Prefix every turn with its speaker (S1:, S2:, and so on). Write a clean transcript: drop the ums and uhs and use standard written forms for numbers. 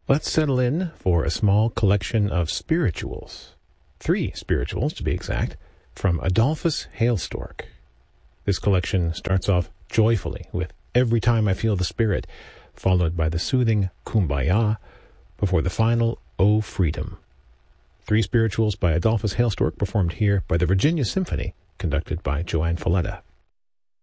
S1: Let's settle in for a small collection of spirituals. 3 spirituals, to be exact, from Adolphus Hailstork. This collection starts off joyfully with Every Time I Feel the Spirit, followed by the soothing Kumbaya, before the final O Freedom. 3 spirituals by Adolphus Hailstork, performed here by the Virginia Symphony, conducted by Joanne Falletta.